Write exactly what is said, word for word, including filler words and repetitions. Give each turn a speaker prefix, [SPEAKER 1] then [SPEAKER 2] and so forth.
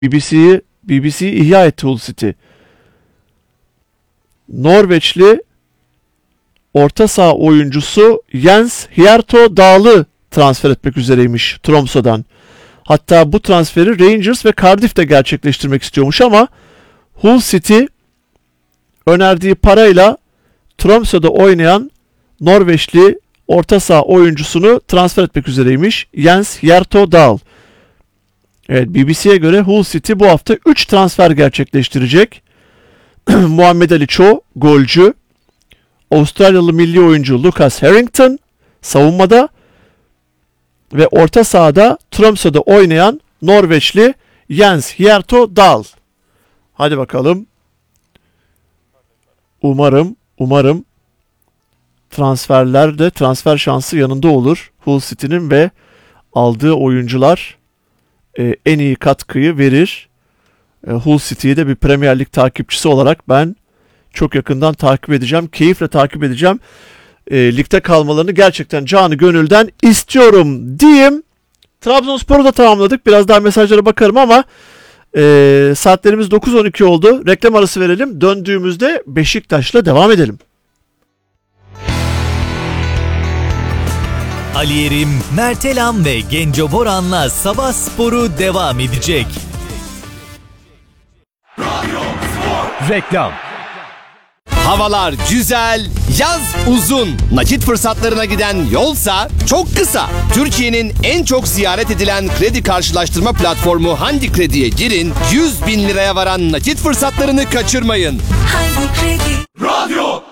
[SPEAKER 1] B B C'yi B B C'yi ihya etti Hull City. Norveçli orta saha oyuncusu Jens Hjerto Dahl'ı transfer etmek üzereymiş Tromsø'dan. Hatta bu transferi Rangers ve Cardiff de gerçekleştirmek istiyormuş ama Hull City önerdiği parayla Tromsø'da oynayan Norveçli orta saha oyuncusunu transfer etmek üzereymiş Jens Hjerto Dahl. Evet, B B C'ye göre Hull City bu hafta üç transfer gerçekleştirecek. Muhammed Ali Cho golcü, Avustralyalı milli oyuncu Lucas Harrington savunmada ve orta sahada Tromsø'da oynayan Norveçli Jens Hjerto Dahl. Hadi bakalım. Umarım, umarım transferlerde transfer şansı yanında olur Hull City'nin ve aldığı oyuncular e, en iyi katkıyı verir. E, Hull City'yi de bir Premier Lig takipçisi olarak ben çok yakından takip edeceğim. Keyifle takip edeceğim. E, ligde kalmalarını gerçekten canı gönülden istiyorum diyeyim. Trabzonspor'u da tamamladık. Biraz daha mesajlara bakarım ama e, saatlerimiz dokuz on iki oldu. Reklam arası verelim. Döndüğümüzde Beşiktaş'la devam edelim.
[SPEAKER 2] Ali Yerim, Mert Elam ve Genco Boran'la Sabah Sporu devam edecek.
[SPEAKER 3] Reklam.
[SPEAKER 4] Havalar güzel, yaz uzun. Nakit fırsatlarına giden yolsa çok kısa. Türkiye'nin en çok ziyaret edilen kredi karşılaştırma platformu Handi Kredi'ye girin. yüz bin liraya varan nakit fırsatlarını kaçırmayın.
[SPEAKER 5] Handi Kredi.
[SPEAKER 3] Radyo